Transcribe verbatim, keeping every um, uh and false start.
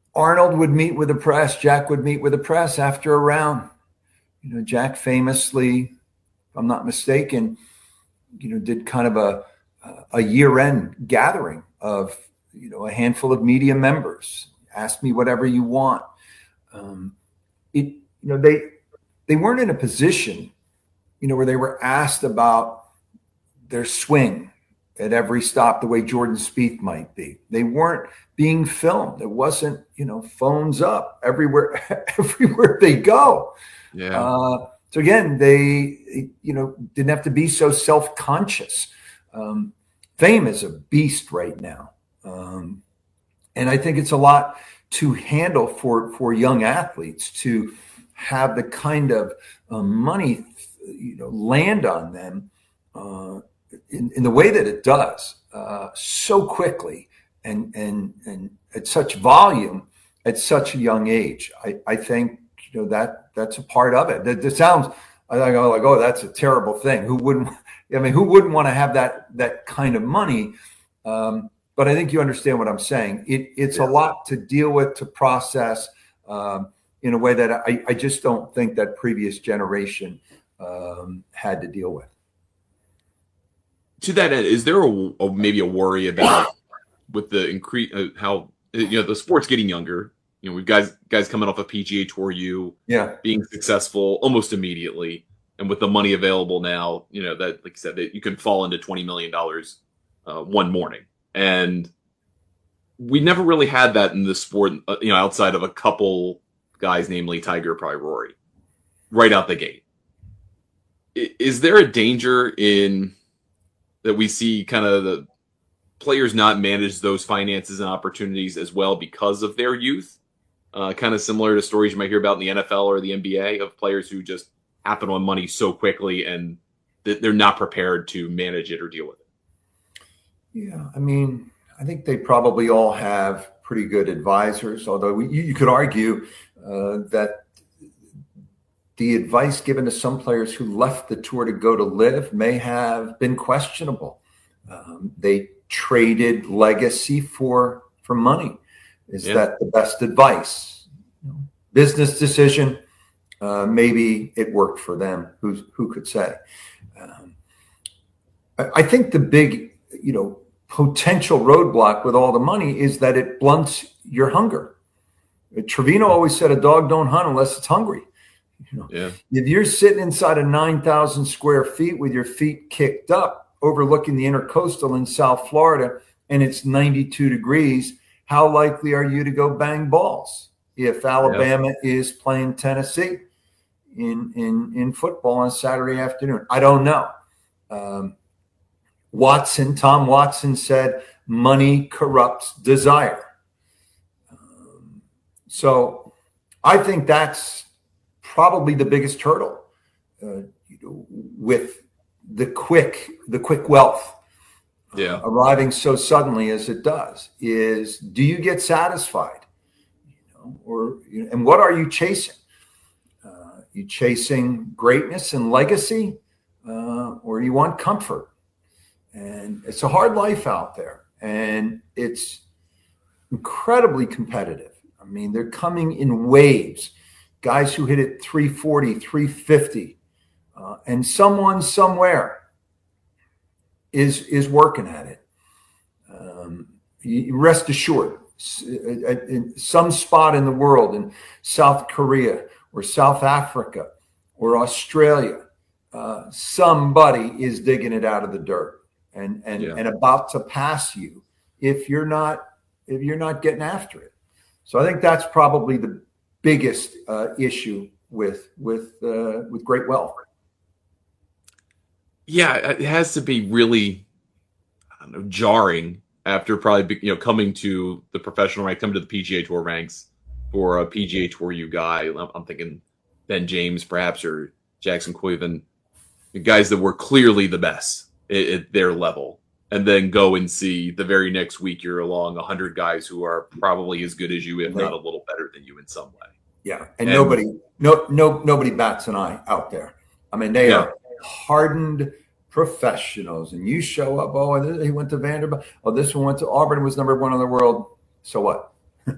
Arnold would meet with the press. Jack would meet with the press after a round. You know, Jack famously, if I'm not mistaken, you know, did kind of a a year-end gathering of, you know, a handful of media members. Ask me whatever you want. Um, it, you know, they they weren't in a position, you know, where they were asked about their swing at every stop the way Jordan Spieth might be. They weren't being filmed. It wasn't, you know, phones up everywhere, everywhere they go. Yeah. Uh, so again, they, you know, didn't have to be so self-conscious. Um, fame is a beast right now. Um, and I think it's a lot to handle for, for young athletes to have the kind of uh, money, you know, land on them uh, in, in the way that it does uh, so quickly and, and, and at such volume at such a young age. I, I think, you know, that that's a part of it. That, that sounds, I go like, oh, that's a terrible thing. Who wouldn't, I mean, who wouldn't want to have that, that kind of money? Um, but I think you understand what I'm saying. It, it's yeah. a lot to deal with, to process um, in a way that I, I just don't think that previous generation um, had to deal with. To that end, is there a, a maybe a worry about with the increase uh, how you know the sport's getting younger? You know, we've guys guys coming off a P G A Tour U, yeah, being successful almost immediately, and with the money available now, you know that like you said that you can fall into twenty million dollars uh, one morning, and we never really had that in the sport. Uh, you know, outside of a couple guys, namely Tiger, probably Rory, right out the gate. I, is there a danger in that we see kind of the players not manage those finances and opportunities as well because of their youth? Uh, kind of similar to stories you might hear about in the N F L or the N B A of players who just happen on money so quickly and th- they're not prepared to manage it or deal with it. Yeah, I mean, I think they probably all have pretty good advisors, although we, you, you could argue uh, that the advice given to some players who left the tour to go to live may have been questionable. Um, they traded legacy for for money. Is yeah. that the best advice? Business decision. Uh, maybe it worked for them. Who's, who could say? Um, I, I think the big, you know, potential roadblock with all the money is that it blunts your hunger. Trevino always said, "A dog don't hunt unless it's hungry." You know, yeah. If you're sitting inside of nine thousand square feet with your feet kicked up, overlooking the intercoastal in South Florida, and it's ninety-two degrees, how likely are you to go bang balls if Alabama yeah. is playing Tennessee in, in, in football on Saturday afternoon? I don't know. Um, Watson, Tom Watson said, money corrupts desire. Um, so I think that's probably the biggest hurdle uh, you know, with the quick, the quick wealth. Yeah. Uh, arriving so suddenly as it does is, do you get satisfied? You know, or you know, and what are you chasing? Uh, you chasing greatness and legacy, uh, or you want comfort? And it's a hard life out there, and it's incredibly competitive. I mean, they're coming in waves. Guys who hit it three forty, three fifty, uh, and someone somewhere is is working at it. Um, you rest assured, in some spot in the world, in South Korea or South Africa or Australia, uh, somebody is digging it out of the dirt and and yeah. and about to pass you if you're not if you're not getting after it. So I think that's probably the biggest uh, issue with with uh, with great wealth. Yeah, it has to be really, I don't know, jarring after probably you know coming to the professional rank, coming to the P G A Tour ranks for a P G A Tour U guy. I'm thinking Ben James, perhaps, or Jackson Queven, guys that were clearly the best at, at their level, and then go and see the very next week you're along a hundred guys who are probably as good as you, if not a little better than you in some way. Yeah, and, and nobody, no, no, nobody bats an eye out there. I mean, they yeah. are hardened professionals, and you show up. Oh, he went to Vanderbilt. Oh, this one went to Auburn. Was number one in the world. So what?